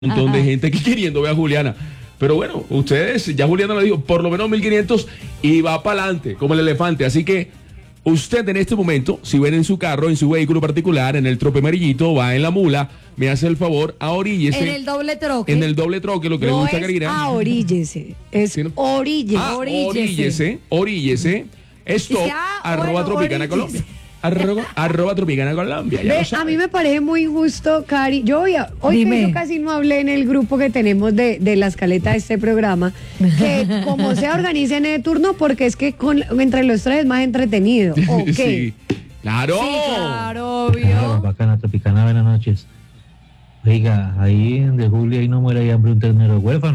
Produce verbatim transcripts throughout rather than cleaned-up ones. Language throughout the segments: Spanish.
un montón Ajá. de gente aquí queriendo ver a Juliana. Pero bueno, ustedes, ya Juliana lo dijo, por lo menos mil quinientos y va para adelante, como el elefante. Así que usted en este momento, si ven en su carro, en su vehículo particular, en el trope amarillito, va en la mula, me hace el favor, ahoríllese. En el doble troque. En el doble troque, lo que le No gusta a es Karina. ahoríllese, es ¿Sí, no? oríllese. Ah, Oríllese. oríllese, oríllese. Stop, Dice, ah, arroba bueno, Tropicana oríllese. Colombia. Arroba, arroba Tropicana Colombia. Ya Ve, lo sabe. a mí me parece muy injusto, Cari. Yo hoy, hoy Dime. que yo casi no hablé en el grupo que tenemos de, de la escaleta de este programa, que como se organicen el turno, porque es que con, entre los tres es más entretenido. ¿O qué? Sí. Claro. Sí, claro, Claro, obvio. bacana, Tropicana, buenas noches. Oiga, ahí de Julia, ahí no muere de hambre un ternero huérfano.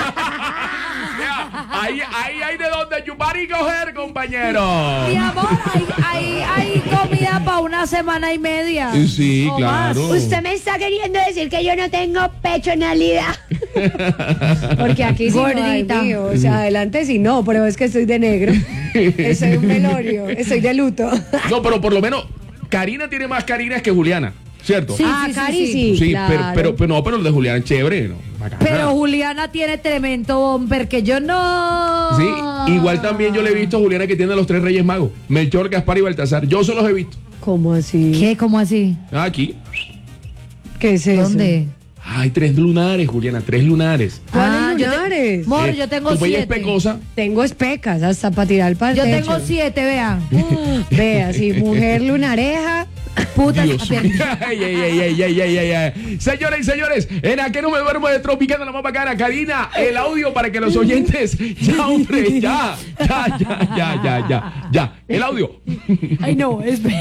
Ahí, ahí hay de dónde chupar y coger, compañero. Mi amor, hay, hay, hay comida para una semana y media. Sí, o claro. más. Usted me está queriendo decir que yo no tengo pechonalidad. Porque aquí sí no hay Gordita. mío. O sea, adelante sí no, pero es que estoy de negro. Soy un velorio, estoy de luto. No, pero por lo menos Karina tiene más Karinas que Juliana, ¿cierto? Sí, ah, sí, sí, Cari sí. sí, Sí, claro. pero, pero, pero no, pero el de Juliana es chévere, ¿no? Bacana. Pero Juliana tiene tremendo bomber que yo no. Sí, igual también yo le he visto a Juliana que tiene a los tres Reyes Magos, Melchor, Gaspar y Baltasar. Yo se los he visto. ¿Cómo así? ¿Qué? ¿Cómo así? Aquí. ¿Qué es eso? ¿Dónde? Hay tres lunares, Juliana, tres lunares. ¿Cuáles yo te- lunares? Mor, Eh, yo tengo tu bella es siete. pecosa. Tengo especas hasta para tirar para el Yo techo. tengo siete, vean. Vea, sí, mujer lunareja. Puta, Dios pier- mío. Ay, ay, ay, ay, ay, ay, ay, ay. Señores y señores, en aquel no me duermo de Tropicana, la más bacana. Karina, el audio para que los oyentes. Ya, hombre, ya. Ya, ya, ya, ya, ya. Ya. El audio. Ay, no,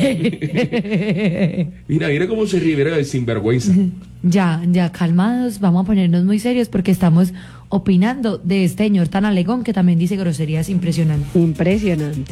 espere. Mira, mira cómo se ríe, mira, de sinvergüenza. Ya, ya, calmados, vamos a ponernos muy serios porque estamos opinando de este señor tan alegón que también dice groserías impresionantes. Impresionante.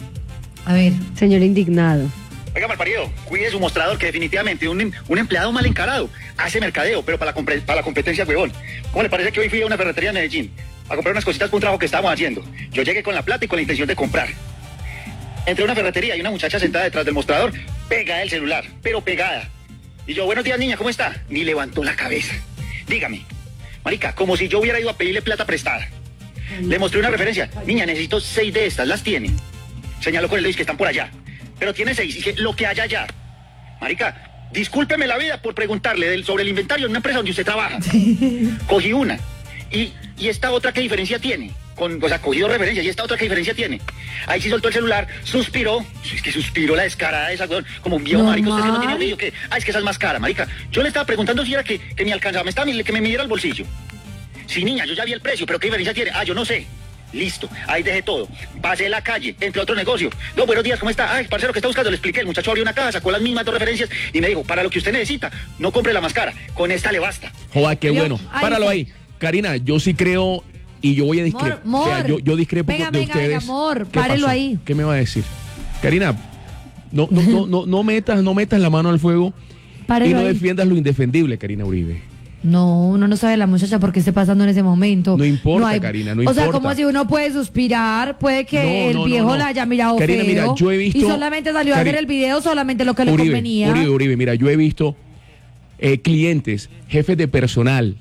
A ver, Señor indignado. Oiga, malparido, cuide su mostrador, que definitivamente un, un empleado mal encarado hace mercadeo, pero para la, compre- para la competencia, huevón. ¿Cómo le parece que hoy fui a una ferretería en Medellín a comprar unas cositas para un trabajo que estábamos haciendo? Yo llegué con la plata y con la intención de comprar. Entré a una ferretería y una muchacha sentada detrás del mostrador, pegada el celular, pero pegada. Y yo, buenos días, niña, ¿cómo está? Ni levantó la cabeza. Dígame, marica, como si yo hubiera ido a pedirle plata prestada. Le mostré una referencia. Niña, necesito seis de estas, ¿las tiene? Señaló con el dedo que están por allá. Pero tiene seis, y que lo que haya allá. Marica, discúlpeme la vida por preguntarle del, sobre el inventario en una empresa donde usted trabaja. Cogí una. Y, y esta otra, ¿qué diferencia tiene? Con, o sea, cogí dos referencias, ¿y esta otra qué diferencia tiene? Ahí sí soltó el celular, suspiró. Es que suspiró la descarada esa, weón. Como un viejo, marica, usted que no tiene medio que... Ah, es que esa es más cara, marica. Yo le estaba preguntando si era que, que me alcanzaba, me estaba, que me midiera el bolsillo. Sí, niña, yo ya vi el precio, pero ¿qué diferencia tiene? Ah, yo no sé. Listo, ahí dejé todo. Pasé la calle, entre otro negocio. No, buenos días, ¿cómo está? Ay, parcero, ¿qué está buscando? Le expliqué, el muchacho abrió una caja, sacó las mismas dos referencias y me dijo, para lo que usted necesita, no compre la más cara, con esta le basta. Joder, qué Yo- bueno. ahí Páralo está. ahí. Karina, yo sí creo y yo voy a discrepar. Mor, Mor. yo, yo discrepo Venga, de venga, ustedes. venga, Mor, ¿Qué párelo pasó? ahí. ¿Qué me va a decir? Karina, no, no, no, no, no metas, no metas la mano al fuego Párelo y no ahí. defiendas lo indefendible, Karina Uribe. no, uno no sabe la muchacha por qué esté pasando en ese momento. No importa, Karina, no O sea, importa. como si uno puede suspirar, puede que No, el no, no, viejo no. la haya mirado Karina, feo. mira, yo he visto- Y solamente salió a Cari- hacer el video solamente lo que le Uribe, convenía. Uribe, Uribe, mira, yo he visto eh, clientes, jefes de personal,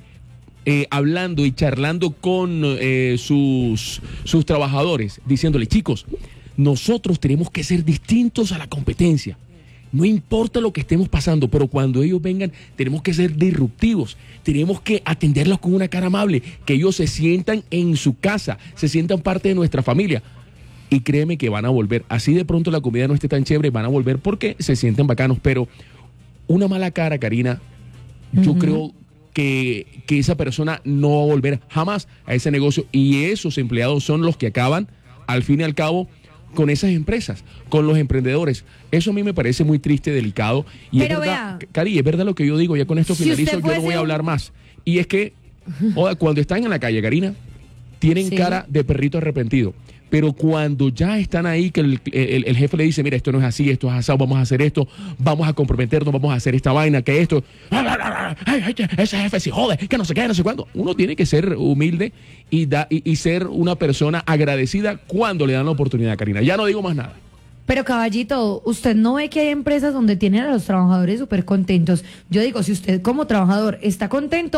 eh, hablando y charlando con eh, sus, sus trabajadores, diciéndole, chicos, nosotros tenemos que ser distintos a la competencia. No importa lo que estemos pasando, pero cuando ellos vengan, tenemos que ser disruptivos. Tenemos que atenderlos con una cara amable, que ellos se sientan en su casa, se sientan parte de nuestra familia. Y créeme que van a volver. Así de pronto la comida no esté tan chévere, van a volver porque se sienten bacanos. Pero una mala cara, Karina, yo creo que, que esa persona no va a volver jamás a ese negocio. Y esos empleados son los que acaban, al fin y al cabo, con esas empresas, con los emprendedores. Eso a mí me parece muy triste, delicado. Y Pero es verdad, vea. Cari, es verdad lo que yo digo, ya con esto Si finalizo, usted yo no fuese voy a un- hablar más. Y es que, oiga, cuando están en la calle, Karina, tienen Sí. cara de perrito arrepentido. Pero cuando ya están ahí, que el, el- el jefe le dice, mira, esto no es así, esto es asado, vamos a hacer esto, vamos a comprometernos, vamos a hacer esta vaina, que esto, ay, ay, ese jefe se jode, que no sé qué, no sé cuándo. Uno tiene que ser humilde y, da, y, y ser una persona agradecida cuando le dan la oportunidad, Karina. Ya no digo más nada. Pero caballito, usted no ve que hay empresas donde tienen a los trabajadores súper contentos. Yo digo, si usted como trabajador está contento,